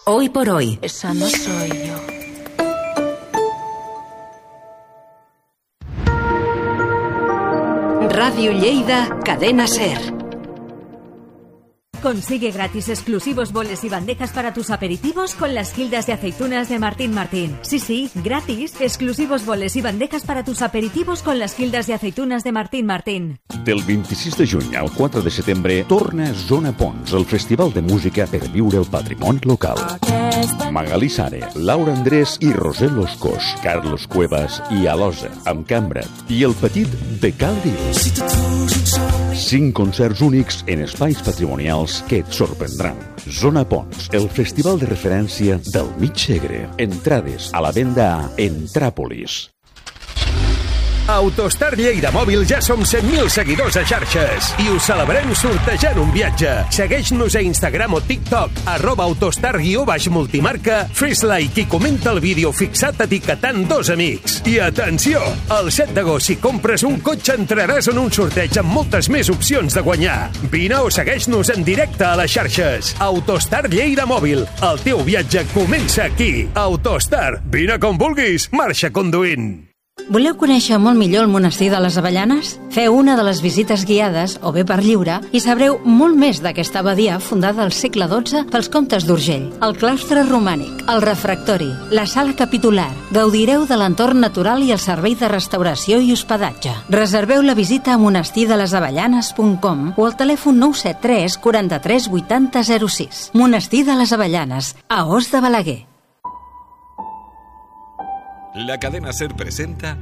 Hoy por hoy. Esa no soy yo. Radio Lleida, Cadena SER. Consigue gratis exclusivos boles y bandejas para tus aperitivos con las gildas de aceitunas de Martín Martín. Sí, gratis. Exclusivos boles i bandejas para tus aperitivos con les gildes de aceitunes de Martín Martín. Del 26 de juny al 4 de setembre torna Zona Pons, el festival de música per viure el patrimoni local. Magalí Sare, Laura Andrés i Roser Loscós, Carlos Cuevas i Alosa, amb cambra, i el petit de Cal Dir. 5 concerts únics en espais patrimonials que et sorprendran. Zona Pons, el festival de referència del Mig Segre. Entrades a la venda a Entràpolis. Autostar Lleida Mòbil ja som 100.000 seguidors a xarxes i ho celebrem sortejant un viatge. Segueix-nos a Instagram o TikTok @autostar_multimarca, fes like i comenta el vídeo fixat etiquetant 2 amics. I atenció, el 7 d'agost si compres un cotxe entraràs en un sorteig amb moltes més opcions de guanyar. Vine o segueix-nos en directe a les xarxes. Autostar Lleida Mòbil, el teu viatge comença aquí. Autostar, vine com vulguis, marxa conduint. Voleu conèixer molt millor el monestir de les Avellanes? Feu una de les visites guiades, o bé per lliure, i sabreu molt més d'aquesta abadia fundada al segle XII pels comtes d'Urgell. El claustre romànic, el refractori, la sala capitular. Gaudireu de l'entorn natural i el servei de restauració i hospedatge. Reserveu la visita a monestirdelesavallanes.com o al telèfon 973 43 80 06. Monestir de les Avellanes, a Os de Balaguer. La cadena SER presenta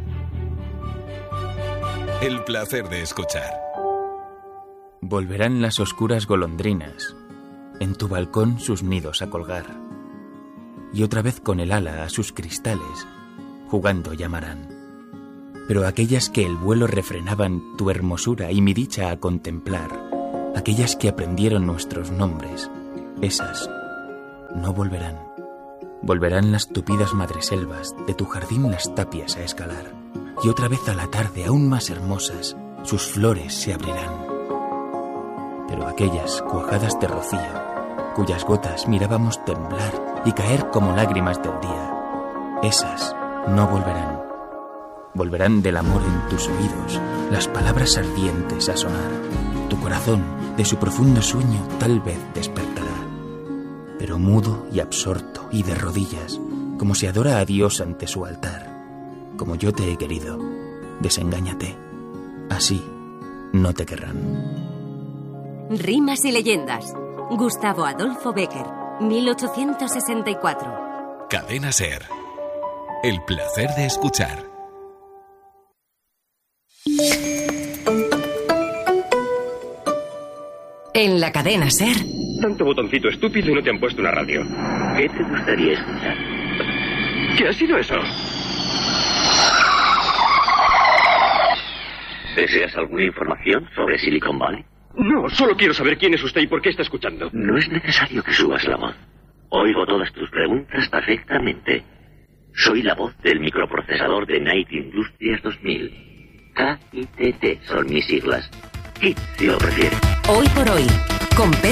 El placer de escuchar. Volverán las oscuras golondrinas, en tu balcón sus nidos a colgar, y otra vez con el ala a sus cristales, jugando llamarán. Pero aquellas que el vuelo refrenaban tu hermosura y mi dicha a contemplar, aquellas que aprendieron nuestros nombres, esas no volverán. Volverán las tupidas madreselvas, de tu jardín las tapias a escalar, y otra vez a la tarde, aún más hermosas, sus flores se abrirán. Pero aquellas cuajadas de rocío, cuyas gotas mirábamos temblar y caer como lágrimas del día, esas no volverán. Volverán del amor en tus oídos, las palabras ardientes a sonar. Tu corazón, de su profundo sueño, tal vez despertará. Pero mudo y absorto y de rodillas, como se adora a Dios ante su altar. Como yo te he querido, desengáñate. Así no te querrán. Rimas y leyendas. Gustavo Adolfo Bécquer, 1864. Cadena SER. El placer de escuchar. En la cadena SER. Tanto botoncito estúpido y no te han puesto una radio. ¿Qué te gustaría escuchar? ¿Qué ha sido eso? ¿Deseas alguna información sobre Silicon Valley? No, solo quiero saber quién es usted y por qué está escuchando. No es necesario que subas la voz. Oigo todas tus preguntas perfectamente. Soy la voz del microprocesador de Night Industries 2000. KITT son mis siglas. KIT, si lo prefieres. Hoy por hoy, con